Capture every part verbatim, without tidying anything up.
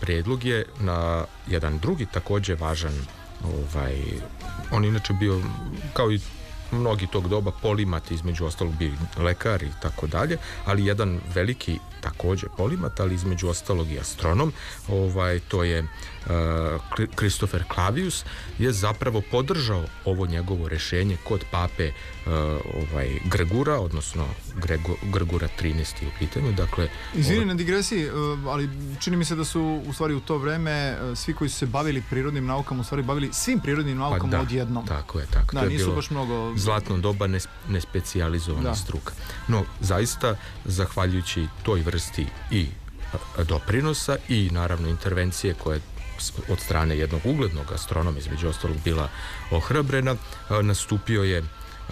predlog je na jedan drugi takođe važan, ovaj, on inače bio, kao i mnogi tog doba, polimat, između ostalog bio lekar i tako dalje, ali jedan veliki takođe polimat, ali između ostalog i astronom, ovaj, to je uh, Christopher Clavius, je zapravo podržao ovo njegovo rešenje kod pape uh, ovaj, Gregura, odnosno Grego, Gregura trinaestog u pitanju. Dakle, izvini ovo... na digresiji, ali čini mi se da su u stvari u to vreme svi koji su se bavili prirodnim naukama u stvari bavili svim prirodnim naukama pa da, odjednom. Tako je, tako. Da, to je nisu bilo baš mnogo zlatno doba ne, nespecijalizovana da. struka. No, zaista, zahvaljujući toj vrsti i doprinosa i naravno intervencije koje od strane jednog uglednog astronoma između ostalog bila ohrabrena, nastupio je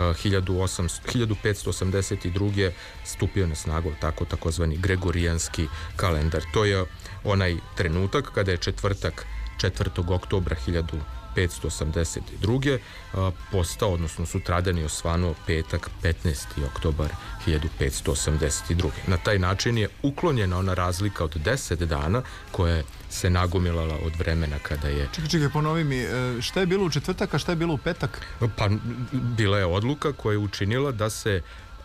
hiljadu petsto osamdeset druge stupio na snagu tako takozvani gregorijanski kalendar. To je onaj trenutak kada je četvrtak četvrtog oktobra hiljadu petsto osamdeset druge postao, odnosno sutradan je osvanuo petak petnaesti oktobar hiljadu petsto osamdeset druge. Na taj način je uklonjena ona razlika od deset dana koja se nagomilala od vremena kada je... Čekaj, čekaj, ponovi mi, šta je bilo u četvrtak, a šta je bilo u petak? Pa, bila je odluka koja je učinila da se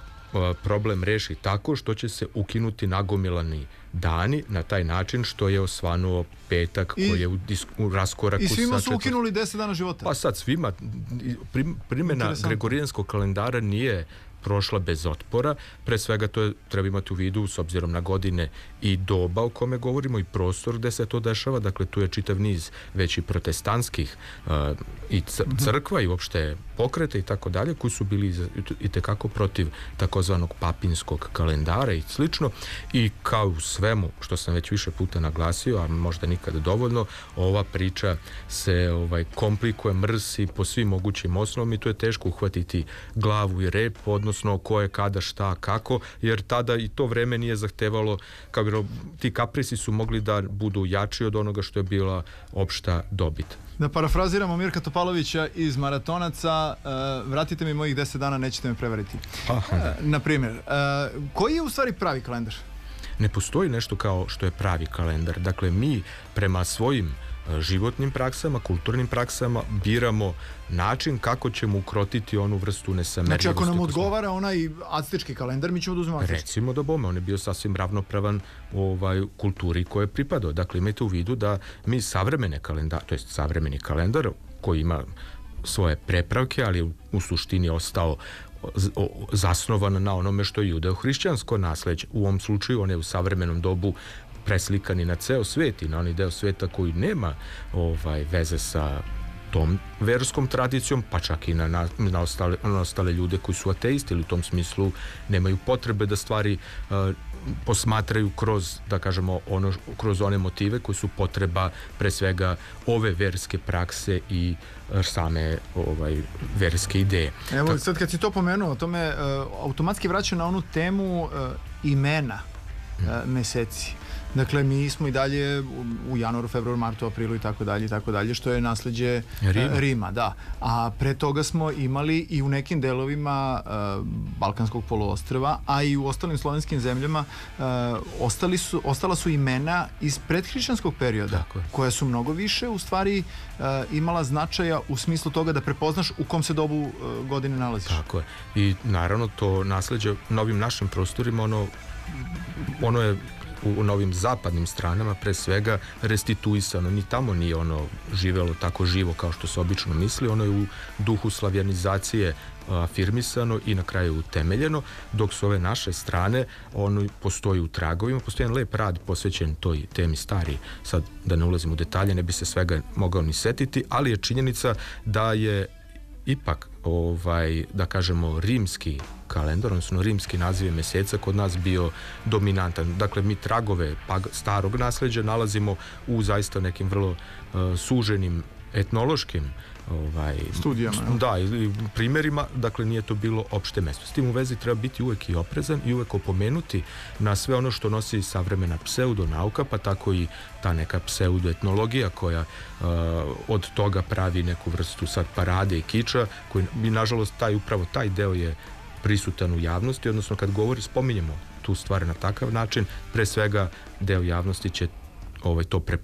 problem reši tako što će se ukinuti nagomilani dani na taj način što je osvanuo petak I, koji je u, u raskoraku i svima sa su ukinuli deset dana života. Pa sad svima primjena gregorijanskog kalendara nije prošla bez otpora. Pre svega to je, treba imati u vidu s obzirom na godine i doba o kome govorimo i prostor gde se to dešava. Dakle, tu je čitav niz već i protestantskih uh, i crkva i uopšte pokreta i tako dalje koji su bili i tekako protiv takozvanog papinskog kalendara i slično. I kao u svemu što sam već više puta naglasio, a možda nikada dovoljno, ova priča se ovaj, komplikuje, mrsi po svim mogućim osnovama i tu je teško uhvatiti glavu i rep, odnosno ko je kada, šta, kako, jer tada i to vreme nije zahtevalo, kao bi ti kaprisi su mogli da budu jači od onoga što je bila opšta dobit. Da parafraziramo Mirka Topalovića iz Maratonaca, uh, vratite mi mojih deset dana, nećete me prevariti. Aha, da. Uh, na primjer, uh, koji je u stvari pravi kalendar? Ne postoji nešto kao što je pravi kalendar. Dakle, mi prema svojim životnim praksama, kulturnim praksama biramo način kako ćemo ukrotiti onu vrstu nesamerljivosti. Znači, ako nam odgovara onaj aztečki kalendar, mi ćemo da uzmemo aztečki. Recimo da bome, on je bio sasvim ravnopravan ovaj, kulturi koje je pripadao. Dakle, imajte u vidu da mi savremene kalendar, to jest savremeni kalendar koji ima svoje prepravke, ali u, u suštini ostao zasnovan na onome što je judeo-hrišćansko nasleđe. U ovom slučaju on je u savremenom dobu preslikani na ceo svet i na onaj deo sveta koji nema ovaj, veze sa tom verskom tradicijom, pa čak i na, na, na, ostale, na ostale ljude koji su ateisti ili u tom smislu nemaju potrebe da stvari uh, posmatraju kroz, da kažemo, ono, kroz one motive koji su potreba pre svega ove verske prakse i same ovaj, verske ideje. Evo, tak... sad kad si to pomenuo, to me uh, automatski vraća na onu temu uh, imena uh, meseci. Dakle, mi smo i dalje u januaru, februaru, martu, aprilu i tako dalje i tako dalje, što je nasleđe Rima. Rima, da. A pre toga smo imali i u nekim delovima uh, Balkanskog poluostrva, a i u ostalim slovenskim zemljama uh, ostali su, ostala su imena iz predhrišćanskog perioda, koja su mnogo više u stvari uh, imala značaja u smislu toga da prepoznaš u kom se dobu uh, godine nalaziš. Tako je. I naravno to nasleđe novim našim prostorima, ono, ono je u novim zapadnim stranama pre svega restituisano, ni tamo nije ono živelo tako živo kao što se obično misli, ono je u duhu slavjanizacije afirmisano i na kraju utemeljeno, dok su ove naše strane ono postoji u tragovima, postoji jedan lep rad posvećen toj temi stari, sad da ne ulazim u detalje, ne bi se svega mogao ni setiti, ali je činjenica da je ipak ovaj, da kažemo, rimski kalendar, odnosno rimski naziv meseca kod nas bio dominantan. Dakle, mi tragove starog nasleđa nalazimo u zaista nekim vrlo uh, suženim etnološkim ovaj, studijama. Da, i primjerima, dakle nije to bilo opšte mesto. S tim u vezi treba biti uvek i oprezan i uvek opomenuti na sve ono što nosi savremena pseudonauka, pa tako i ta neka pseudoetnologija koja uh, od toga pravi neku vrstu sad parade i kiča, koji bi nažalost taj, upravo taj deo je prisutan u javnosti, odnosno kad govori, spominjemo tu stvar na takav način, pre svega deo javnosti će ovaj, to pre,